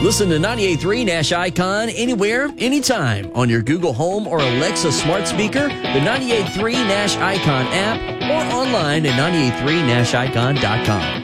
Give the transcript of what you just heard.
Listen to 98.3 Nash Icon anywhere, anytime on your Google Home or Alexa smart speaker, the 98.3 Nash Icon app, or online at 98.3nashicon.com.